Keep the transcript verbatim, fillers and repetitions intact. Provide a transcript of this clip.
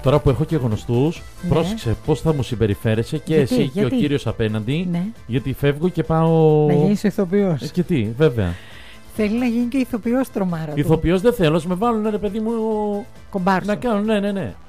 Τώρα που έχω και γνωστούς, Ναι. πρόσεξε πώς θα μου συμπεριφέρεσαι και Γιατί, εσύ και γιατί? ο κύριος απέναντι. Ναι. Γιατί φεύγω και πάω. Να γίνεις ηθοποιός. Ε, και τι, βέβαια. Θέλει να γίνει και ηθοποιός τρομάρα του. Ηθοποιός δεν θέλω, ας με βάλουν ρε παιδί μου. Κομπάρσο. Να κάνω, ναι, ναι, ναι.